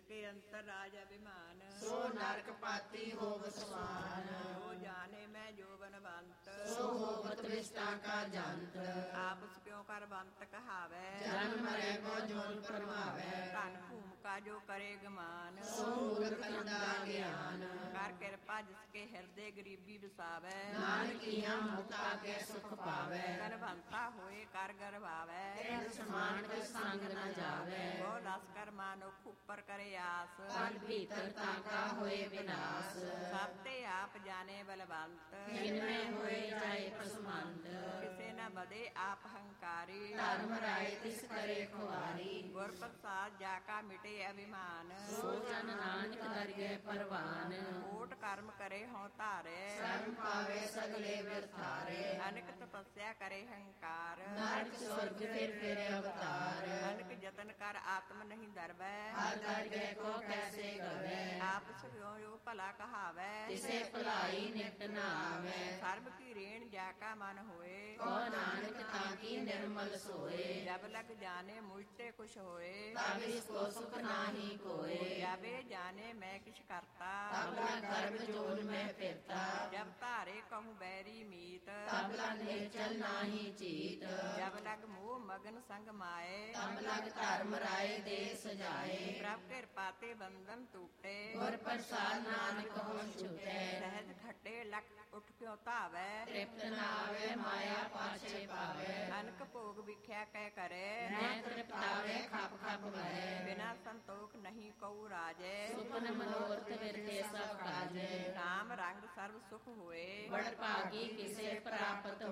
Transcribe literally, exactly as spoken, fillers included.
जिसके अंतर राज अभिमान, सो नरक पाती होव समान। जो जाने मैं जोबनवंत, सो होवत विष्टा का जंत। आपस क्यों कर बंत कहावे, जन्म मरे को जोन परमावे। धन भूम का जो करे गमान, सो मूर्ख अंधा ज्ञान। कर कृपा जिसके हृदय गरीबी बसावे, नानकिया मुक्ता के सुख पावे। गनवंता होए कर गरवावे, तेरे समान के संग न जावे। वो लस्कर मानुख ऊपर करे आस, पर भीतर ताका होए विनाश। सब ते आप जाने बलवंत, इनमें होए जाए पसमंद। किसे न बदे आप हंकारी, धर्म राय तिस करे खुआरी। गुर प्रसाद जाका मिटे अभिमान, सो जन नानक दरिए परवान। कोट कर्म करे हों तारे, शरण पावे सगले व्यर्थारे। अनक तपस्या करे हंकार, नरक स्वर्ग फिर फिर अवतार। अनक जतन कर आत्म नहीं दरबै, हर दरिए को कैसे गवे। आप सुयो यो भला कहावे, तिसे भलाई नित न आवे। सर्व की रेण जाका मन होए, को नानक ताकी निर्मल सोए। जब लग जाने मुझते कुछ होए, तब इसको सुख नाही कोए। जावे जाने मैं किछ करता, तबला गर्भ जोन में फिरता। जब तारे कहूँ बैरी मीत, तबला निश्चल नाही चीत। जब लग मोह मगन संग माए, तब लग धर्म राय दे सजाए। प्रभ कृपा ते बंधन टूटे, गुर प्रसाद नानक हो छूटे। सहज खट्टे लख उठ क्यों तावे, तृप्त न आवे माया पाछे पावे। अनक भोग विख्या कह करे, न तृप्तावे खप खप भरे। बिना संतोख नहीं कऊ राजे, सुपन मनोरथ विरते सब काजे। राम रंग सर्व सुख हुए, बड़ भागी किसे प्राप्त